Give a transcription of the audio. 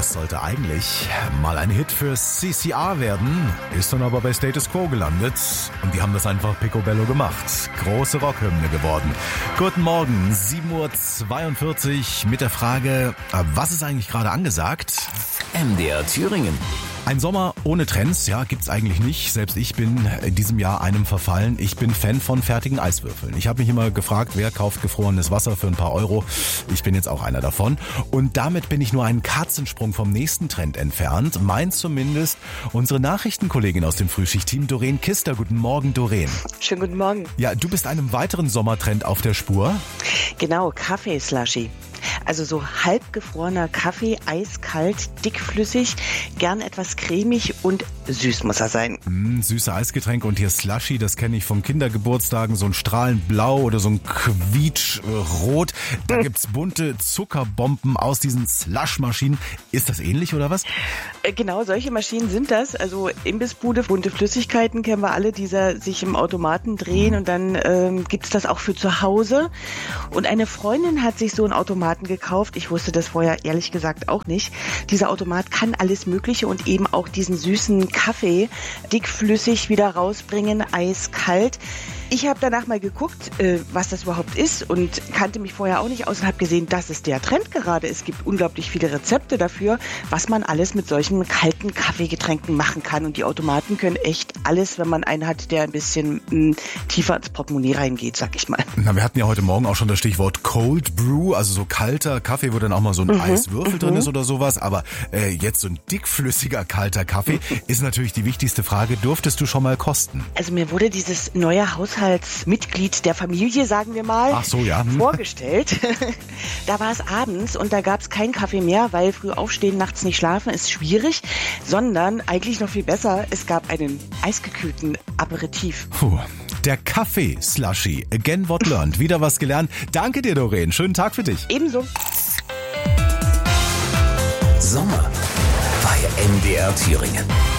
Das sollte eigentlich mal ein Hit für CCR werden, ist dann aber bei Status Quo gelandet und die haben das einfach picobello gemacht. Große Rockhymne geworden. Guten Morgen, 7.42 Uhr mit der Frage, was ist eigentlich gerade angesagt? MDR Thüringen. Ein Sommer ohne Trends, ja, gibt's eigentlich nicht. Selbst ich bin in diesem Jahr einem verfallen. Ich bin Fan von fertigen Eiswürfeln. Ich habe mich immer gefragt, wer kauft gefrorenes Wasser für ein paar Euro. Ich bin jetzt auch einer davon. Und damit bin ich nur einen Katzensprung vom nächsten Trend entfernt. Meint zumindest unsere Nachrichtenkollegin aus dem Frühschicht-Team, Doreen Kister. Guten Morgen, Doreen. Schönen guten Morgen. Ja, du bist einem weiteren Sommertrend auf der Spur. Genau, Kaffee-Slushy. Also so halbgefrorener Kaffee, eiskalt, dickflüssig, gern etwas cremig und süß muss er sein. Süße Eisgetränke und hier Slushy, das kenne ich von Kindergeburtstagen, so ein strahlend blau oder so ein quietschrot. Da gibt's bunte Zuckerbomben aus diesen Slushmaschinen. Ist das ähnlich oder was? Genau, solche Maschinen sind das. Also Imbissbude, bunte Flüssigkeiten kennen wir alle, die sich im Automaten drehen und dann gibt's das auch für zu Hause. Und eine Freundin hat sich so einen Automaten gekauft. Ich wusste das vorher ehrlich gesagt auch nicht. Dieser Automat kann alles Mögliche und eben auch diesen süßen Kaffee dickflüssig wieder rausbringen, eiskalt. Ich habe danach mal geguckt, was das überhaupt ist und kannte mich vorher auch nicht aus und habe gesehen, das ist der Trend gerade. Es gibt unglaublich viele Rezepte dafür, was man alles mit solchen kalten Kaffeegetränken machen kann. Und die Automaten können echt alles, wenn man einen hat, der ein bisschen tiefer ins Portemonnaie reingeht, sag ich mal. Na, wir hatten ja heute Morgen auch schon das Stichwort Cold Brew, also so kalter Kaffee, wo dann auch mal so ein Eiswürfel drin ist oder sowas. Aber jetzt so ein dickflüssiger kalter Kaffee ist natürlich die wichtigste Frage. Durftest du schon mal kosten? Also mir wurde dieses neue Haushaltsmitglied der Familie, sagen wir mal, vorgestellt. Da war es abends und da gab es keinen Kaffee mehr, weil früh aufstehen, nachts nicht schlafen ist schwierig, sondern eigentlich noch viel besser, es gab einen eisgekühlten Aperitif. Puh. Der Kaffee-Slushy. Again what learned. Wieder was gelernt. Danke dir, Doreen. Schönen Tag für dich. Ebenso. Sommer bei MDR Thüringen.